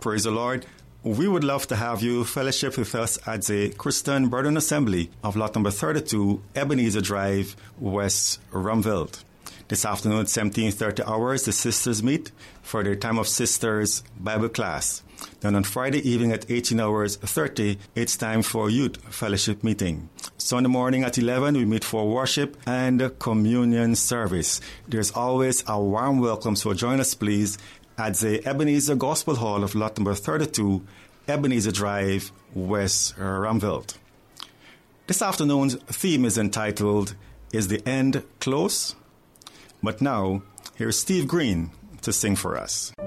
Praise the Lord. We would love to have you fellowship with us at the Christian Brethren Assembly of lot number 32, Ebenezer Drive, West Rumville. This afternoon at 17:30 hours, the sisters meet for their Time of Sisters Bible class. Then on Friday evening at 18 hours 30, it's time for youth fellowship meeting. Sunday morning at 11, we meet for worship and communion service. There's always a warm welcome, so join us please at the Ebenezer Gospel Hall of lot number 32, Ebenezer Drive, West Rumville. This afternoon's theme is entitled, Is the End Close? But now, here's Steve Green to sing for us.